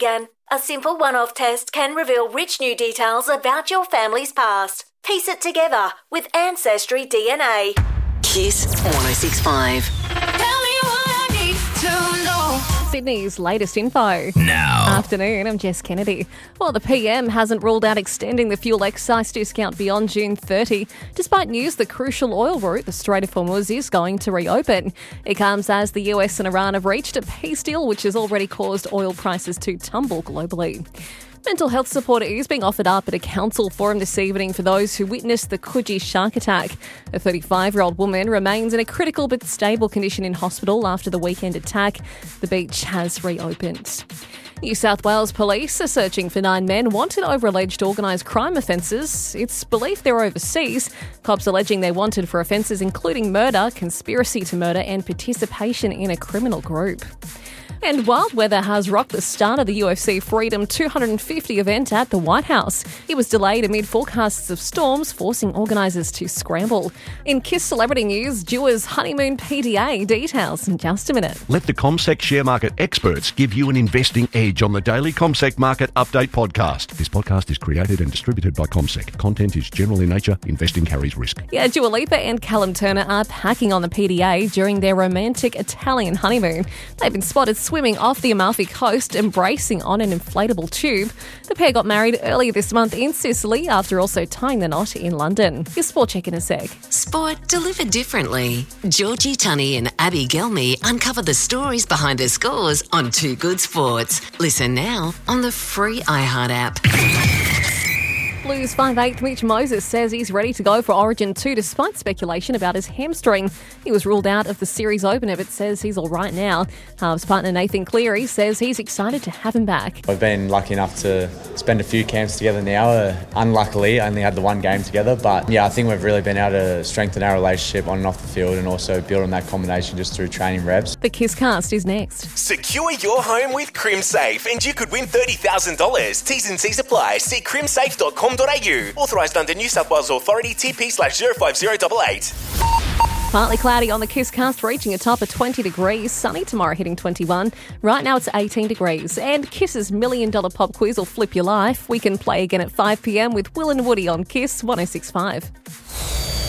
GAN. A simple one-off test can reveal rich new details about your family's past. Piece it together with Ancestry DNA. Kiss 106.5. Tell me what I need to know. Sydney's latest info. Now. Afternoon, I'm Jess Kennedy. Well, the PM hasn't ruled out extending the fuel excise discount beyond June 30, despite news the crucial oil route, the Strait of Hormuz, is going to reopen. It comes as the US and Iran have reached a peace deal, which has already caused oil prices to tumble globally. Mental health support is being offered up at a council forum this evening for those who witnessed the Coogee shark attack. A 35-year-old woman remains in a critical but stable condition in hospital after the weekend attack. The beach has reopened. New South Wales police are searching for 9 men wanted over alleged organised crime offences. It's believed they're overseas. Cops alleging they're wanted for offences including murder, conspiracy to murder and participation in a criminal group. And wild weather has rocked the start of the UFC Freedom 250 event at the White House. It was delayed amid forecasts of storms, forcing organisers to scramble. In Kiss Celebrity News, Dua's honeymoon PDA details in just a minute. Let the CommSec share market experts give you an investing edge on the daily CommSec Market Update podcast. This podcast is created and distributed by CommSec. Content is general in nature. Investing carries risk. Yeah, Dua Lipa and Callum Turner are packing on the PDA during their romantic Italian honeymoon. They've been spotted swimming off the Amalfi Coast, embracing on an inflatable tube. The pair got married earlier this month in Sicily after also tying the knot in London. Your sport check in a sec. Sport delivered differently. Georgie Tunney and Abby Gelmy uncover the stories behind her scores on Too Good Sports. Listen now on the free iHeart app. Blues 5'8" Mitch Moses says he's ready to go for Origin 2 despite speculation about his hamstring. He was ruled out of the series opener but says he's all right now. Halves partner Nathan Cleary says he's excited to have him back. I've been lucky enough to spend a few camps together now. Unluckily, I only had the one game together, but yeah, I think we've really been able to strengthen our relationship on and off the field and also build on that combination just through training reps. The Kiss Cast is next. Secure your home with CrimSafe and you could win $30,000. T's and C's apply. See crimsafe.com.au. Authorised under New South Wales Authority TP/05088. Partly cloudy on the Kiss Cast, reaching a top of 20 degrees. Sunny tomorrow, hitting 21. Right now it's 18 degrees. And Kiss's $1 Million Pop Quiz will flip your life. We can play again at 5 p.m. with Will and Woody on Kiss 106.5.